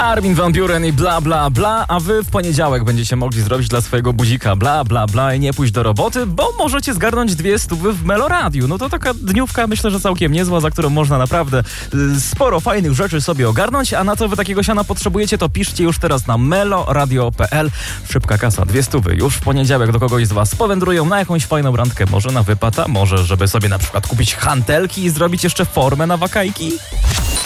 Armin van Buuren i bla bla bla, a wy w poniedziałek będziecie mogli zrobić dla swojego buzika bla bla bla i nie pójść do roboty, bo możecie zgarnąć 200 w Meloradiu. No to taka dniówka, myślę, że całkiem niezła, za którą można naprawdę sporo fajnych rzeczy sobie ogarnąć, a na co wy takiego siana potrzebujecie, to piszcie już teraz na meloradio.pl. Szybka kasa, 200 już w poniedziałek do kogoś z was powędrują na jakąś fajną randkę, może na wypad, a może żeby sobie na przykład kupić hantelki i zrobić jeszcze formę na wakajki.